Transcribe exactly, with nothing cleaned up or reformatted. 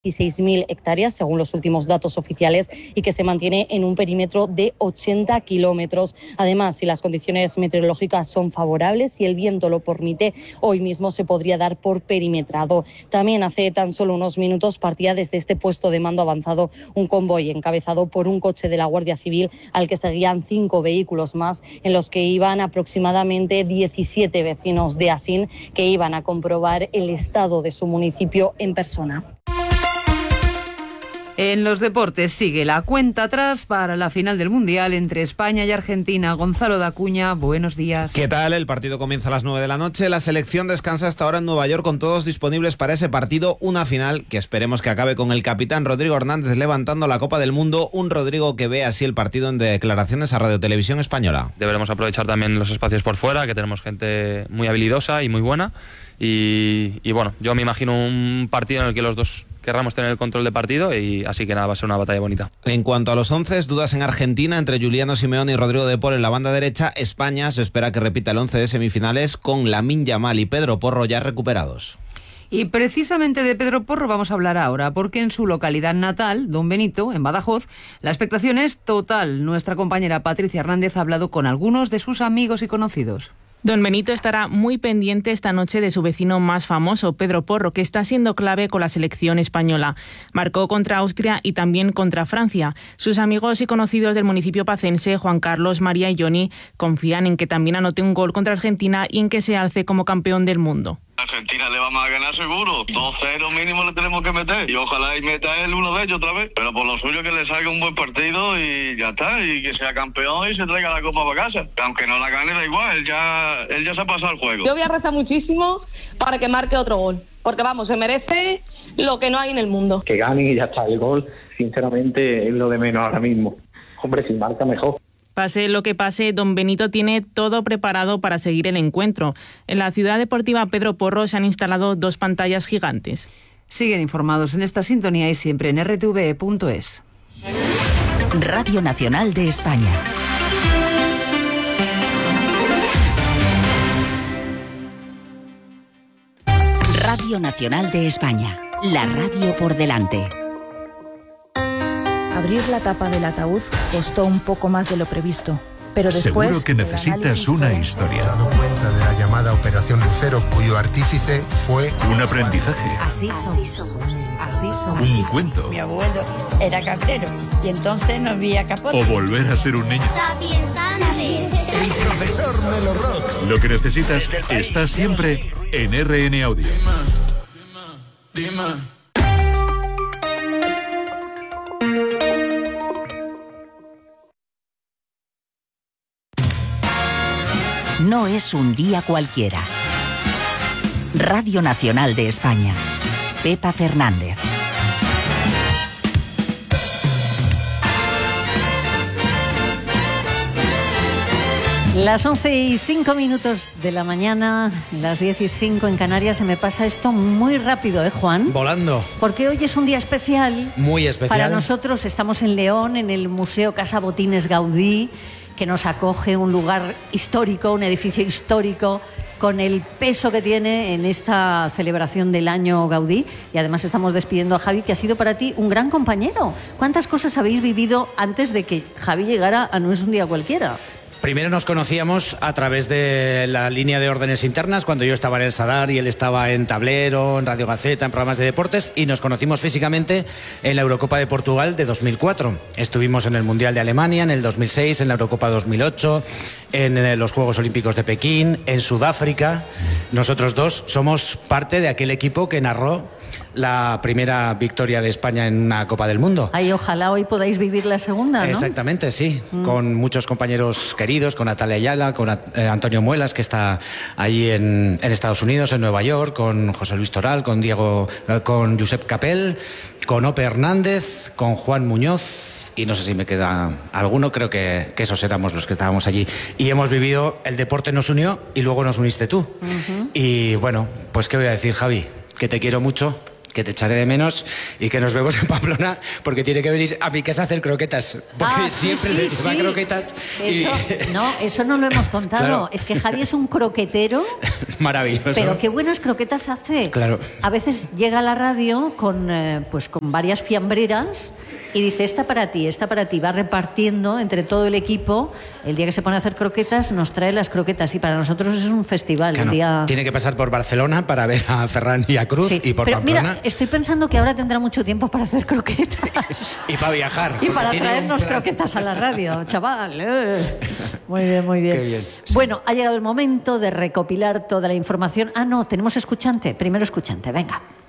dieciséis mil hectáreas, según los últimos datos oficiales, y que se mantiene en un perímetro de ochenta kilómetros. Además, si las condiciones meteorológicas son favorables y el viento lo permite, hoy mismo se podría dar por perimetrado. También hace tan solo unos minutos partía desde este puesto de mando avanzado un convoy encabezado por un coche de la Guardia Civil al que seguían cinco vehículos más, en los que iban aproximadamente diecisiete vecinos de Asín que iban a comprobar el estado de su municipio en persona. En los deportes sigue la cuenta atrás para la final del Mundial entre España y Argentina. Gonzalo Dacuña, buenos días. ¿Qué tal? El partido comienza a las nueve de la noche. La selección descansa hasta ahora en Nueva York con todos disponibles para ese partido. Una final que esperemos que acabe con el capitán Rodrigo Hernández levantando la Copa del Mundo. Un Rodrigo que ve así el partido en declaraciones a Radio Televisión Española. Deberemos aprovechar también los espacios por fuera, que tenemos gente muy habilidosa y muy buena. Y, y bueno, yo me imagino un partido en el que los dos querramos tener el control de partido, y así que nada, va a ser una batalla bonita. En cuanto a los once, dudas en Argentina entre Juliano Simeone y Rodrigo de Paul en la banda derecha. España se espera que repita el once de semifinales con Lamine Yamal y Pedro Porro ya recuperados. Y precisamente de Pedro Porro vamos a hablar ahora, porque en su localidad natal, Don Benito, en Badajoz, la expectación es total. Nuestra compañera Patricia Hernández ha hablado con algunos de sus amigos y conocidos. Don Benito estará muy pendiente esta noche de su vecino más famoso, Pedro Porro, que está siendo clave con la selección española. Marcó contra Austria y también contra Francia. Sus amigos y conocidos del municipio pacense, Juan Carlos, María y Johnny, confían en que también anote un gol contra Argentina y en que se alce como campeón del mundo. Argentina le vamos a ganar seguro, dos cero mínimo le tenemos que meter, y ojalá y meta él uno de ellos otra vez, pero por lo suyo que le salga un buen partido y ya está, y que sea campeón y se traiga la copa para casa, aunque no la gane da igual, él ya, él ya se ha pasado el juego. Yo voy a rezar muchísimo para que marque otro gol, porque vamos, se merece lo que no hay en el mundo. Que gane y ya está, el gol sinceramente es lo de menos ahora mismo, hombre, si marca mejor. Pase lo que pase, Don Benito tiene todo preparado para seguir el encuentro. En la ciudad deportiva Pedro Porro se han instalado dos pantallas gigantes. Siguen informados en esta sintonía y siempre en erre te ve e punto es. Radio Nacional de España. Radio Nacional de España. La radio por delante. Abrir la tapa del ataúd costó un poco más de lo previsto, pero después... Seguro que necesitas una historia. He dado cuenta de la llamada Operación Lucero, cuyo artífice fue... Un aprendizaje. Así somos. Así somos. Un cuento. Mi abuelo era cabrero y entonces no había capote. O volver a ser un niño. El profesor Melo Rock. Lo que necesitas está siempre en R N Audio. Dime, dime. No es un día cualquiera. Radio Nacional de España. Pepa Fernández. Las once y cinco minutos de la mañana, las diez y cinco en Canarias. Se me pasa esto muy rápido, ¿eh, Juan? Volando. Porque hoy es un día especial. Muy especial. Para nosotros. Estamos en León, en el Museo Casa Botines Gaudí, que nos acoge, un lugar histórico, un edificio histórico, con el peso que tiene en esta celebración del año Gaudí. Y además estamos despidiendo a Javi, que ha sido para ti un gran compañero. ¿Cuántas cosas habéis vivido antes de que Javi llegara a No es un día cualquiera? Primero nos conocíamos a través de la línea de órdenes internas, cuando yo estaba en el Sadar y él estaba en Tablero, en Radio Gaceta, en programas de deportes, y nos conocimos físicamente en la Eurocopa de Portugal de dos mil cuatro. Estuvimos en el Mundial de Alemania en el dos mil seis, en la Eurocopa dos mil ocho, en los Juegos Olímpicos de Pekín, en Sudáfrica. Nosotros dos somos parte de aquel equipo que narró la primera victoria de España en una Copa del Mundo. Ay, ojalá hoy podáis vivir la segunda, ¿no? Exactamente, sí. Mm. Con muchos compañeros queridos, con Natalia Ayala, con eh, Antonio Muelas, que está allí en, en Estados Unidos, en Nueva York, con José Luis Toral, con Diego, eh, con Josep Capel, con Ope Hernández, con Juan Muñoz, y no sé si me queda alguno, creo que, que esos éramos los que estábamos allí. Y hemos vivido, el deporte nos unió y luego nos uniste tú. Uh-huh. Y bueno, pues qué voy a decir, Javi, que te quiero mucho, que te echaré de menos y que nos vemos en Pamplona porque tiene que venir a mi casa a hacer croquetas. Porque ah, sí, siempre sí, le sí. lleva croquetas. Y... Eso, no, eso no lo hemos contado. Claro. Es que Javi es un croquetero. Maravilloso. Pero qué buenas croquetas hace. Claro. A veces llega a la radio con, eh, pues con varias fiambreras y dice, esta para ti, esta para ti. Va repartiendo entre todo el equipo. El día que se pone a hacer croquetas, nos trae las croquetas. Y para nosotros es un festival. Claro, el día... Tiene que pasar por Barcelona para ver a Ferran y a Cruz, sí, y por pero Pamplona. Mira, estoy pensando que ahora tendrá mucho tiempo para hacer croquetas. Y para viajar. Y para traernos croquetas a la radio, chaval. Eh. Muy bien, muy bien. Qué bien. Sí. Bueno, ha llegado el momento de recopilar toda la información. Ah, no, tenemos escuchante. Primero escuchante, venga.